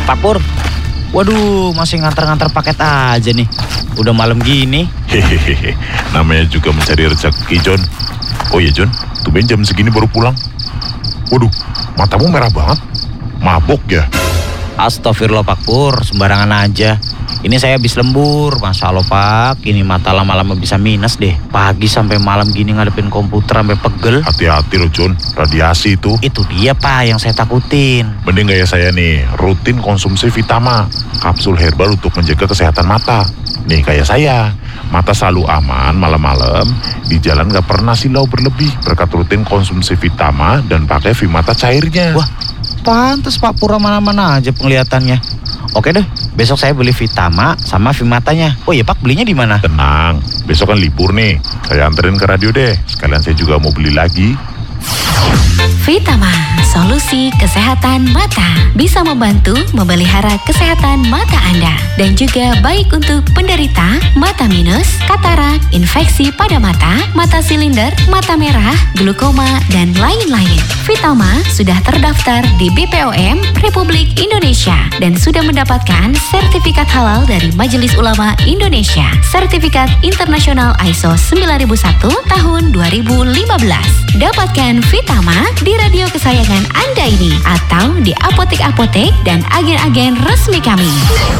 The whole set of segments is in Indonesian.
Pak Pur, waduh masih ngantar-ngantar paket aja nih. Udah malam gini. Hehehe, namanya juga mencari rezeki, John. Oh iya, John, tumben jam segini baru pulang. Waduh, matamu merah banget. Mabok ya? Astagfirullah Pak Pur, sembarangan aja. Ini saya habis lembur, Masya Allah Pak. Ini mata lama-lama bisa minus deh. Pagi sampai malam gini ngadepin komputer sampai pegel. Hati-hati loh, John, radiasi itu. Itu dia Pak yang saya takutin. Mending kayak saya nih, rutin konsumsi Vitama, kapsul herbal untuk menjaga kesehatan mata. Nih kayak saya, mata selalu aman malam-malam, di jalan gak pernah silau berlebih berkat rutin konsumsi Vitama dan pakai Vimata cairnya. Wah, pantes Pak Pur mana-mana aja penglihatannya. Oke deh, besok saya beli Vitama sama Vimatanya. Oh iya Pak, belinya di mana? Tenang, besok kan libur nih. Saya anterin ke radio deh. Sekalian saya juga mau beli lagi. Vitama, solusi kesehatan mata. Bisa membantu memelihara kesehatan mata Anda. Dan juga baik untuk penderita mata minus, katarak, infeksi pada mata silinder, mata merah, glukoma, dan lain-lain. Vitama sudah terdaftar di BPOM Republik Indonesia dan sudah mendapatkan sertifikat halal dari Majelis Ulama Indonesia. Sertifikat internasional ISO 9001 tahun 2015. Dapatkan Vitama di radio kesayangan Anda ini atau di apotek-apotek dan agen-agen resmi kami.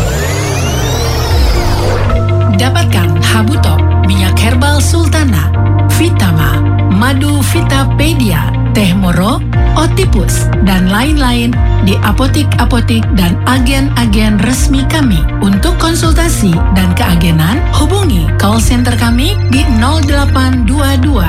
Dapatkan Habutop, minyak herbal Sultana, Vitama, madu Vitapedia, teh moro, Otipus, dan lain-lain di apotek-apotek dan agen-agen resmi kami. Untuk konsultasi dan keagenan, hubungi call center kami di 0822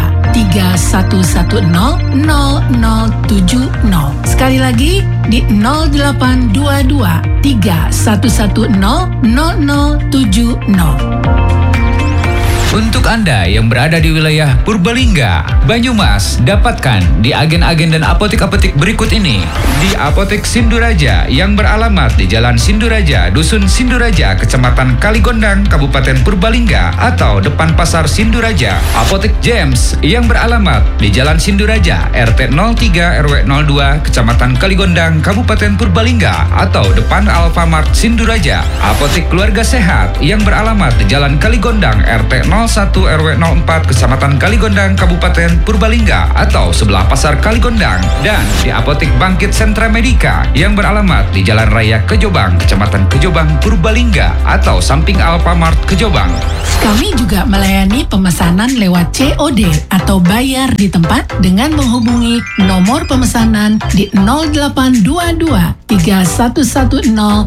3110 0070. Sekali lagi di 0822 3110 0070. Untuk Anda yang berada di wilayah Purbalingga, Banyumas, dapatkan di agen-agen dan apotek-apotek berikut ini. Di Apotek Sinduraja yang beralamat di Jalan Sinduraja, Dusun Sinduraja, Kecamatan Kaligondang, Kabupaten Purbalingga, atau depan Pasar Sinduraja. Apotek James yang beralamat di Jalan Sinduraja, RT 03 RW 02, Kecamatan Kaligondang, Kabupaten Purbalingga, atau depan Alfamart Sinduraja. Apotek Keluarga Sehat yang beralamat di Jalan Kaligondang, RT 01 RW 04 Kecamatan Kaligondang Kabupaten Purbalingga atau sebelah Pasar Kaligondang, dan di Apotek Bangkit Sentra Medika yang beralamat di Jalan Raya Kejobang Kecamatan Kejobang Purbalingga atau samping Alfamart Kejobang. Kami juga melayani pemesanan lewat COD atau bayar di tempat dengan menghubungi nomor pemesanan di 0822 3110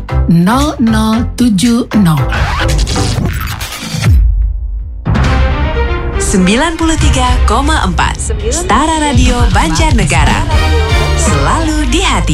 0070. 93,4 Stara Radio Banjarnegara, selalu di hati.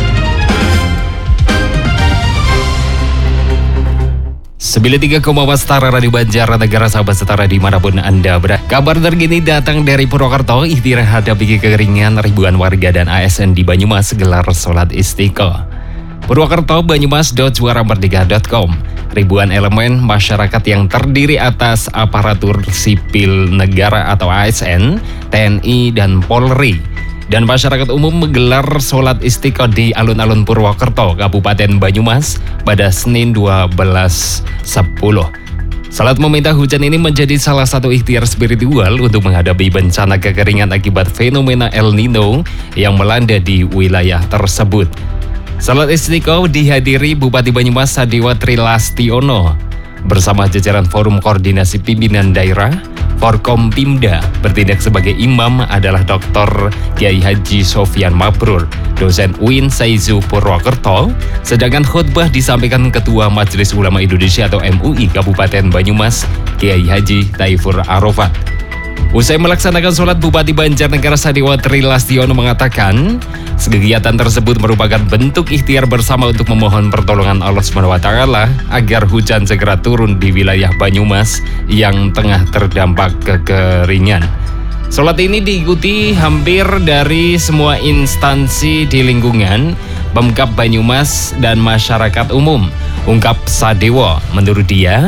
93,4 Stara Radio Banjarnegara, sahabat Setara dimanapun Anda berada. Kabar terkini datang dari Purwokerto. Ikhtiar hadapi kekeringan, ribuan warga dan ASN di Banyumas gelar sholat istiqo. Purwokerto, banyumas.suaramerdeka.com. Ribuan elemen masyarakat yang terdiri atas aparatur sipil negara atau ASN, TNI, dan Polri, dan masyarakat umum menggelar sholat istiqo di alun-alun Purwokerto, Kabupaten Banyumas pada Senin 12/10. Salat meminta hujan ini menjadi salah satu ikhtiar spiritual untuk menghadapi bencana kekeringan akibat fenomena El Nino yang melanda di wilayah tersebut. Salat istiqo dihadiri Bupati Banyumas Sadewa Trilastiono bersama jajaran Forum Koordinasi Pimpinan Daerah, Forkompimda. Bertindak sebagai imam adalah Dr. Kiai Haji Sofyan Mabrur, dosen UIN Saizu Purwokerto, sedangkan khutbah disampaikan Ketua Majelis Ulama Indonesia atau MUI Kabupaten Banyumas, Kiai Haji Taifur Arofat. Usai melaksanakan sholat, Bupati Banjarnegara Sadewa Trilastiono mengatakan kegiatan tersebut merupakan bentuk ikhtiar bersama untuk memohon pertolongan Allah SWT agar hujan segera turun di wilayah Banyumas yang tengah terdampak kekeringan. Sholat ini diikuti hampir dari semua instansi di lingkungan Pemkab Banyumas dan masyarakat umum. Ungkap Sadewa, menurut dia,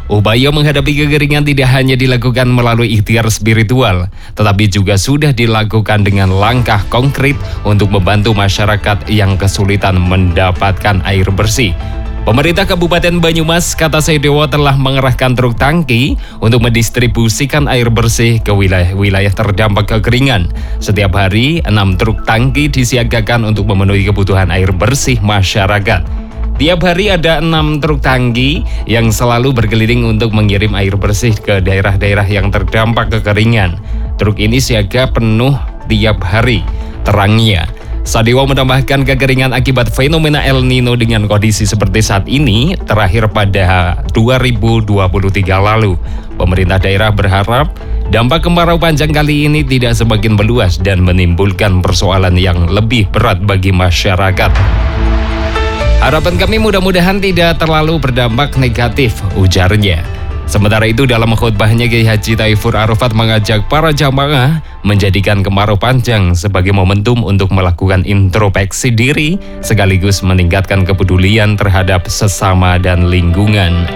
Upaya menghadapi kekeringan tidak hanya dilakukan melalui ikhtiar spiritual, tetapi juga sudah dilakukan dengan langkah konkret untuk membantu masyarakat yang kesulitan mendapatkan air bersih. Pemerintah Kabupaten Banyumas, kata Saidewo, telah mengerahkan truk tangki untuk mendistribusikan air bersih ke wilayah-wilayah terdampak kekeringan. Setiap hari, 6 truk tangki disiagakan untuk memenuhi kebutuhan air bersih masyarakat. Tiap hari ada 6 truk tangki yang selalu berkeliling untuk mengirim air bersih ke daerah-daerah yang terdampak kekeringan. Truk ini siaga penuh tiap hari. Terangnya, Saidewo menambahkan kekeringan akibat fenomena El Nino dengan kondisi seperti saat ini terakhir pada 2023 lalu. Pemerintah daerah berharap dampak kemarau panjang kali ini tidak semakin meluas dan menimbulkan persoalan yang lebih berat bagi masyarakat. Harapan kami mudah-mudahan tidak terlalu berdampak negatif, ujarnya. Sementara itu dalam khutbahnya Kiai Haji Taifur Arafat mengajak para jamaah menjadikan kemarau panjang sebagai momentum untuk melakukan introspeksi diri sekaligus meningkatkan kepedulian terhadap sesama dan lingkungan.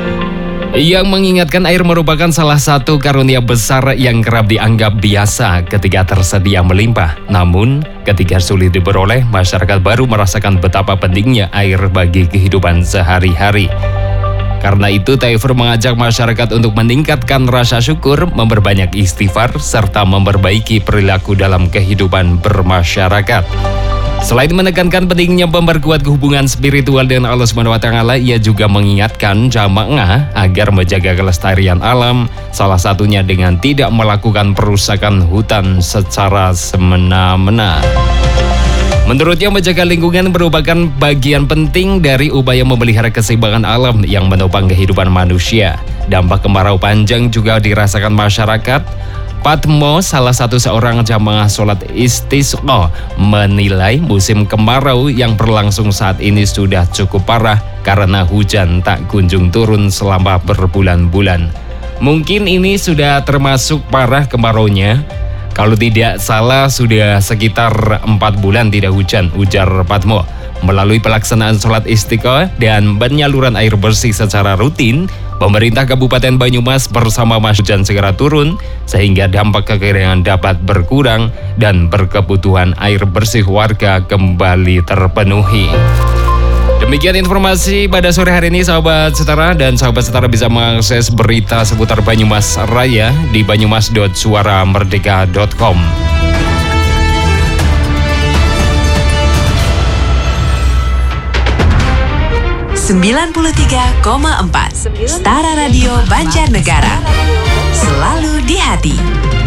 Ia mengingatkan air merupakan salah satu karunia besar yang kerap dianggap biasa ketika tersedia melimpah. Namun, ketika sulit diperoleh, masyarakat baru merasakan betapa pentingnya air bagi kehidupan sehari-hari. Karena itu, Taifur mengajak masyarakat untuk meningkatkan rasa syukur, memperbanyak istighfar, serta memperbaiki perilaku dalam kehidupan bermasyarakat. Selain menekankan pentingnya memperkuat hubungan spiritual dengan Allah SWT, ia juga mengingatkan jamaah agar menjaga kelestarian alam, salah satunya dengan tidak melakukan perusakan hutan secara semena-mena. Menurutnya, menjaga lingkungan merupakan bagian penting dari upaya memelihara keseimbangan alam yang menopang kehidupan manusia. Dampak kemarau panjang juga dirasakan masyarakat. Patmo, salah satu seorang jamaah sholat istisqa, menilai musim kemarau yang berlangsung saat ini sudah cukup parah karena hujan tak kunjung turun selama berbulan-bulan. Mungkin ini sudah termasuk parah kemaraunya. Kalau tidak salah sudah sekitar 4 bulan tidak hujan, ujar Patmo. Melalui pelaksanaan sholat istiqomah dan penyaluran air bersih secara rutin, pemerintah Kabupaten Banyumas bersama hujan segera turun sehingga dampak kekeringan dapat berkurang dan berkebutuhan air bersih warga kembali terpenuhi. Demikian informasi pada sore hari ini, sahabat setara, dan sahabat setara bisa mengakses berita seputar Banyumas Raya di banyumas.suaramerdeka.com. 93,4 Stara Radio Banjarnegara, selalu di hati.